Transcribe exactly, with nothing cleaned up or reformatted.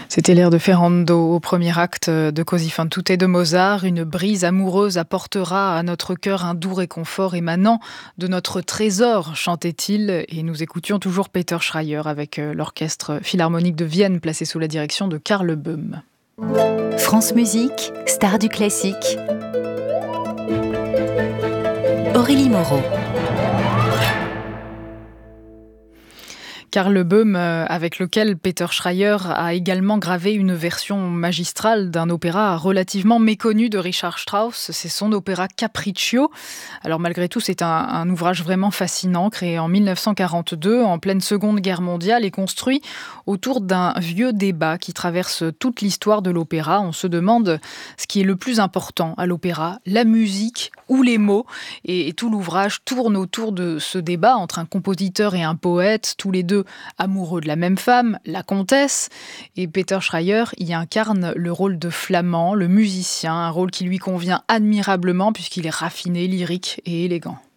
C'était l'air de Ferrando au premier acte de Così fan tutte de Mozart. Une brise amoureuse apportera à notre cœur un doux réconfort émanant de notre trésor, chantait-il. Et nous écoutions toujours Peter Schreier avec l'orchestre philharmonique de Vienne placé sous la direction de Karl Böhm. France Musique, star du classique. Aurélie Moreau. Karl Böhm, avec lequel Peter Schreier a également gravé une version magistrale d'un opéra relativement méconnu de Richard Strauss. C'est son opéra Capriccio. Alors malgré tout, c'est un, un ouvrage vraiment fascinant, créé en mille neuf cent quarante-deux, en pleine Seconde Guerre mondiale, et construit autour d'un vieux débat qui traverse toute l'histoire de l'opéra. On se demande ce qui est le plus important à l'opéra, la musique ou les mots. Et, et tout l'ouvrage tourne autour de ce débat entre un compositeur et un poète, tous les deux amoureux de la même femme, la comtesse, et Peter Schreier y incarne le rôle de flamand, le musicien, un rôle qui lui convient admirablement puisqu'il est raffiné, lyrique et élégant.